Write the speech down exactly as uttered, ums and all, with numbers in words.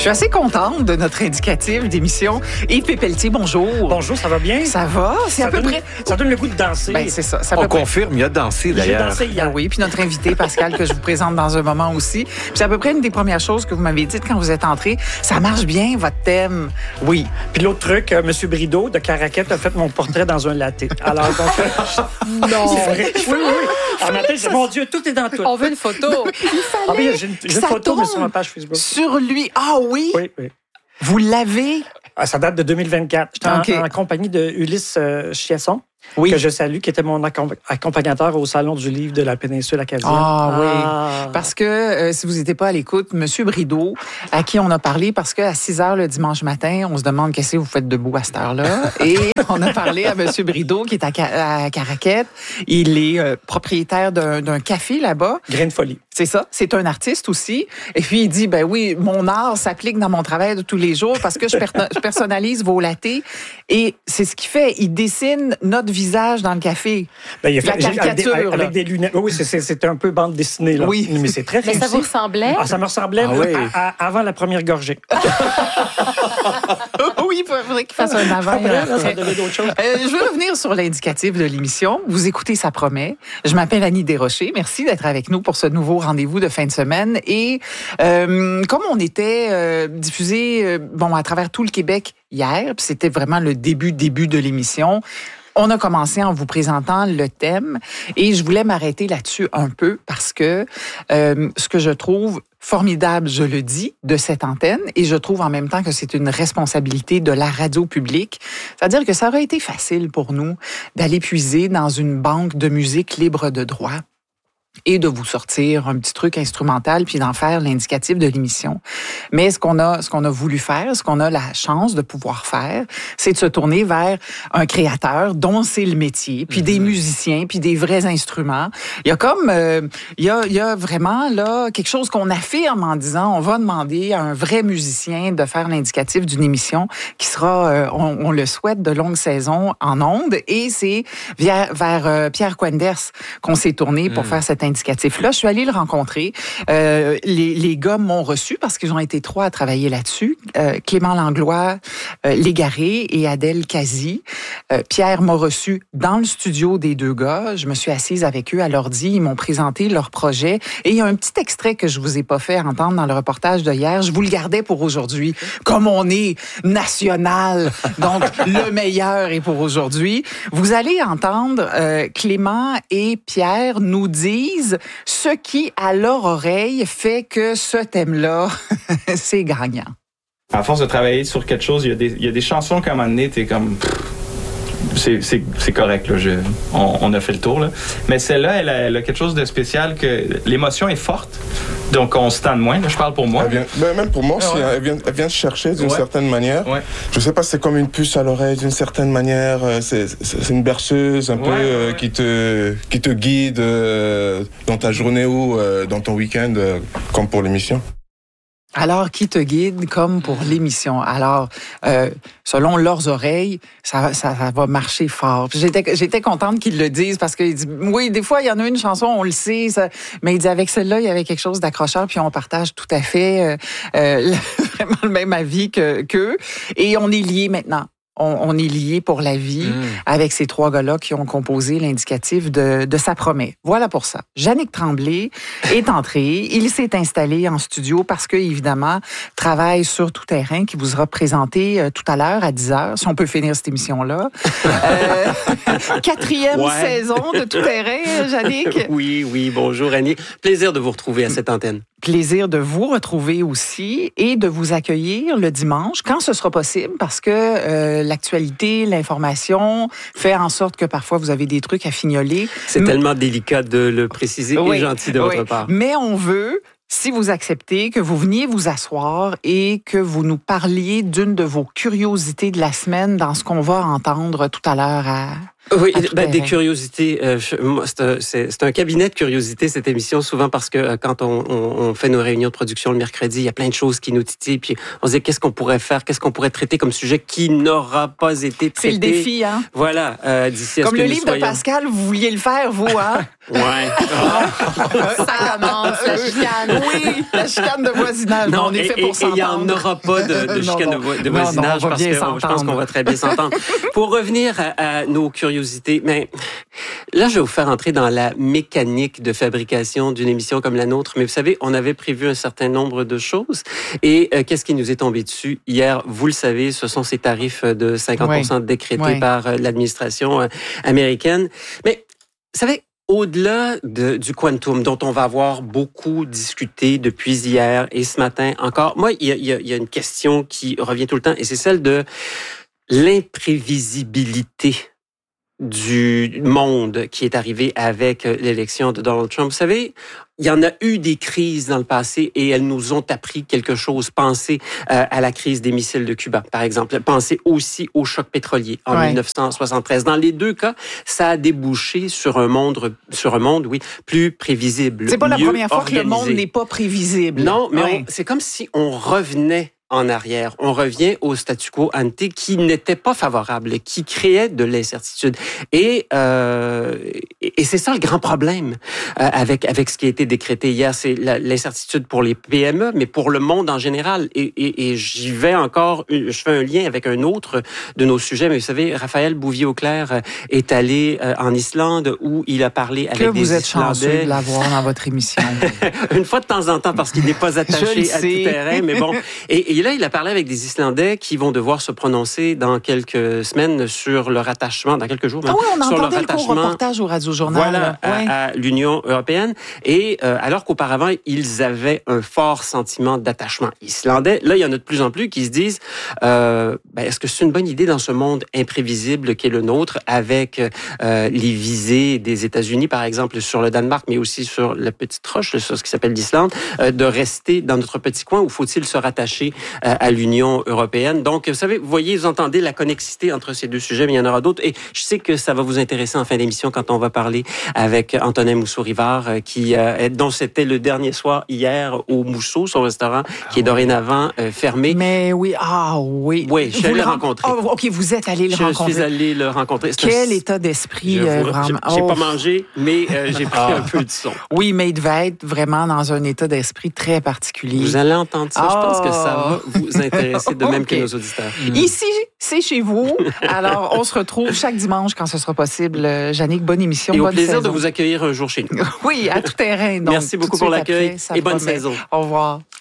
suis assez contente de notre indicatif d'émission. Yves Pépeltier, bonjour. Bonjour, ça va bien? Ça va? C'est ça à peu donne, près... Ça donne le goût de danser. Ben, c'est ça. ça On peut confirme, il a dansé d'ailleurs. J'ai dansé hier. Oui, puis notre invité, Pascal, que je vous présente dans un moment aussi. Puis c'est à peu près une des premières choses que vous m'avez dites quand vous êtes entré. Ça marche bien, votre thème. Oui. Puis l'autre truc, euh, M. Brideau de Caraquette a fait mon portrait dans un latte. Alors, donc... Non! C'est vrai. Oui, oui, oui. En matin, j'ai mon Dieu, tout est dans tout. On veut une photo. Il fallait Ah oui, j'ai une, j'ai une photo, mais sur ma page Facebook. Sur lui. Ah oui? Oui, oui. Vous l'avez? Ah, ça date de deux mille vingt-quatre. J'étais en, Okay. en compagnie de Ulysse euh, Chiasson, Oui. que je salue, qui était mon accom- accompagnateur au Salon du livre de la péninsule acadienne. Ah, Ah. oui. Parce que euh, si vous n'étiez pas à l'écoute, M. Brideau, à qui on a parlé, parce qu'à six heures le dimanche matin, on se demande qu'est-ce que vous faites debout à cette heure-là. Et on a parlé à M. Brideau, qui est à, Ca- à Caraquette. Il est euh, propriétaire d'un, d'un café là-bas. Grain de folie. C'est ça. C'est un artiste aussi. Et puis, il dit, ben oui, mon art s'applique dans mon travail de tous les jours parce que je, per- je personnalise vos lattés. Et c'est ce qu'il fait. Il dessine notre visage dans le café. Ben, il a La fait, avec, caricature, des, là. avec des lunettes. Oui, c'est, c'est, c'est un peu bande dessinée. Là. Oui. Mais c'est très Mais réussi. ça vous ressemblait? Ah, ça me ressemblait Ah oui. à- à- avant la première gorgée. Oui, il faudrait qu'il fasse un avant. et un Après, là, ça après. donnait d'autres choses. Euh, je veux revenir sur l'indicatif de l'émission. Vous écoutez Ça promet. Je m'appelle Annie Desrochers. Merci d'être avec nous pour ce nouveau rendez-vous de fin de semaine. Et euh, comme on était euh, diffusé euh, bon, à travers tout le Québec hier, puis c'était vraiment le début, début de l'émission, on a commencé en vous présentant le thème et je voulais m'arrêter là-dessus un peu parce que euh, ce que je trouve formidable, je le dis, de cette antenne et je trouve en même temps que c'est une responsabilité de la radio publique. C'est-à-dire que ça aurait été facile pour nous d'aller puiser dans une banque de musique libre de droit et de vous sortir un petit truc instrumental puis d'en faire l'indicatif de l'émission. Mais ce qu'on a, ce qu'on a voulu faire, ce qu'on a la chance de pouvoir faire, c'est de se tourner vers un créateur dont c'est le métier, puis mm-hmm. des musiciens, puis des vrais instruments. Il y a comme, euh, il y a, il y a vraiment là quelque chose qu'on affirme en disant, on va demander à un vrai musicien de faire l'indicatif d'une émission qui sera, euh, on, on le souhaite, de longue saison en ondes. Et c'est vers, vers euh, Pierre Quenders qu'on s'est tourné pour mm. faire cette indicatif-là. Je suis allée le rencontrer. Euh, les, les gars m'ont reçu parce qu'ils ont été trois à travailler là-dessus. Euh, Clément Langlois, euh, Légaré et Adèle Kazi. Euh, Pierre m'a reçu dans le studio des deux gars. Je me suis assise avec eux à l'ordi. Ils m'ont présenté leur projet. Et il y a un petit extrait que je vous ai pas fait entendre dans le reportage de hier. Je vous le gardais pour aujourd'hui. Comme on est national, donc le meilleur est pour aujourd'hui. Vous allez entendre euh, Clément et Pierre nous dire ce qui, à leur oreille, fait que ce thème-là, c'est gagnant. À force de travailler sur quelque chose, il y a des, il y a des chansons qu'à un moment donné, t'es comme... C'est, c'est, c'est correct, là, je, on, on a fait le tour. Là. Mais celle-là, elle a, elle a quelque chose de spécial, que l'émotion est forte, donc on se tend de moins. Là, je parle pour moi. Elle vient, ben même pour moi aussi, ouais. hein, elle, vient, elle vient chercher d'une ouais. certaine manière. Ouais. Je sais pas, c'est comme une puce à l'oreille d'une certaine manière. C'est, c'est, c'est une berceuse un ouais, peu euh, ouais. qui, te, qui te guide euh, dans ta journée ou euh, dans ton week-end, euh, comme pour l'émission. Alors, qui te guide comme pour l'émission? Alors, euh, selon leurs oreilles, ça, ça, ça va marcher fort. Puis j'étais, j'étais contente qu'ils le disent parce qu'il dit, oui, des fois, il y en a une chanson, on le sait, ça, mais il dit, avec celle-là, il y avait quelque chose d'accrocheur, puis on partage tout à fait euh, euh, vraiment le même avis que, qu'eux. Et on est liés maintenant. On, on est liés pour la vie mmh. avec ces trois gars-là qui ont composé l'indicatif de, de Ça promet. Voilà pour ça. Yannick Tremblay est entré. Il s'est installé en studio parce que, évidemment, travaille sur Tout terrain qui vous sera présenté euh, tout à l'heure à dix heures, si on peut finir cette émission-là. euh, quatrième ouais. saison de Tout terrain, Yannick. Oui, oui. Bonjour, Annie. Plaisir de vous retrouver à cette antenne. Plaisir de vous retrouver aussi et de vous accueillir le dimanche, quand ce sera possible, parce que euh, l'actualité, l'information fait en sorte que parfois vous avez des trucs à fignoler. C'est Mais... tellement délicat de le préciser oui, et gentil de oui. votre part. Mais on veut, si vous acceptez, que vous veniez vous asseoir et que vous nous parliez d'une de vos curiosités de la semaine dans ce qu'on va entendre tout à l'heure à... Oui, à tout ben, des terrain. curiosités. Euh, je- moi, c'est, un, c'est, c'est un cabinet de curiosités, cette émission, souvent parce que euh, quand on, on, on fait nos réunions de production le mercredi, il y a plein de choses qui nous titillent, puis on se dit qu'est-ce qu'on pourrait faire, qu'est-ce qu'on pourrait traiter comme sujet qui n'aura pas été traité. C'est le défi, hein? Voilà, euh, d'ici à Comme ce que le nous livre soyons... de Pascal, vous vouliez le faire, vous, hein? Ouais. Ça commence, la chicane. Oui, la chicane de voisinage. Non, on est et, fait et- pour et il n'y en s'entendre. aura pas de, de Non, chicane non. de, vo- de Non, non, voisinage on va parce bien que on- je pense s'entendre. qu'on va très bien s'entendre. Pour revenir à, à nos curiosités, mais là, je vais vous faire entrer dans la mécanique de fabrication d'une émission comme la nôtre. Mais vous savez, on avait prévu un certain nombre de choses. Et euh, qu'est-ce qui nous est tombé dessus hier? Vous le savez, ce sont ces tarifs de cinquante pour cent décrétés Oui. par euh, l'administration euh, américaine. Mais vous savez, au-delà de, du quantum, dont on va avoir beaucoup discuté depuis hier et ce matin encore, moi, il y a, il y a, il y a une question qui revient tout le temps, et c'est celle de l'imprévisibilité du monde qui est arrivé avec l'élection de Donald Trump. Vous savez, il y en a eu des crises dans le passé et elles nous ont appris quelque chose. Pensez euh, à la crise des missiles de Cuba, par exemple. Pensez aussi au choc pétrolier en Ouais. dix-neuf cent soixante-treize. Dans les deux cas, ça a débouché sur un monde, sur un monde, oui, plus prévisible. C'est pas la mieux première fois que le monde organisé. n'est pas prévisible. Non, mais Ouais. on- c'est comme si on revenait en arrière. On revient au statu quo ante qui n'était pas favorable, qui créait de l'incertitude. Et, euh, et c'est ça le grand problème euh, avec, avec ce qui a été décrété hier. C'est la- l'incertitude pour les P M E, mais pour le monde en général. Et, et, et j'y vais encore, je fais un lien avec un autre de nos sujets. Mais vous savez, Raphaël Bouvier-Auclair est allé euh, en Islande où il a parlé Que avec des vous êtes chanceux Islandais. de l'avoir dans votre émission. Une fois de temps en temps, parce qu'il n'est pas Je le attaché à tout sais. terrain, mais bon. Et, et là, il a parlé avec des Islandais qui vont devoir se prononcer dans quelques semaines sur leur attachement, dans quelques jours, Ah même, oui, on sur leur entendait le court attachement. reportage au Radio-Journal. Voilà, là. Ouais. à, à l'Union européenne. Et euh, alors qu'auparavant, ils avaient un fort sentiment d'attachement islandais, là, il y en a de plus en plus qui se disent euh, ben, est-ce que c'est une bonne idée dans ce monde imprévisible qu'est le nôtre, avec euh, les visées des États-Unis, par exemple, sur le Danemark, mais aussi sur la petite roche, sur ce qui s'appelle l'Islande, euh, de rester dans notre petit coin, ou faut-il se rattacher euh, à l'Union européenne? Donc, vous savez, vous voyez, vous entendez la connexité entre ces deux sujets, mais il y en aura d'autres. Et je sais que ça va vous intéresser en fin d'émission quand on va parler avec Antonin Mousseau-Rivard, euh, qui, euh, dont c'était le dernier soir hier au Mousseau, son restaurant, qui est dorénavant euh, fermé. Mais oui, ah oui. Oui, je suis Vous allé le ren- rencontrer. Oh, OK, vous êtes allé le Je rencontrer. suis allé le rencontrer. C'est un- Quel état d'esprit, Je vous- euh, j'ai- vraiment. J'ai Oh. pas mangé, mais euh, j'ai pris un peu de son. Oui, mais il devait être vraiment dans un état d'esprit très particulier. Vous allez entendre ça. Je pense que ça va Oh. vous intéresser de même OK. que nos auditeurs. Ici, c'est chez vous. Alors, on se retrouve chaque dimanche quand ce sera possible. Euh, Jannick, bonne émission, Et au bonne plaisir saison. de vous accueillir un jour chez nous. Oui, à tout terrain. Donc, Merci beaucoup tout de pour suite l'accueil après, ça et bonne promet. saison. Au revoir.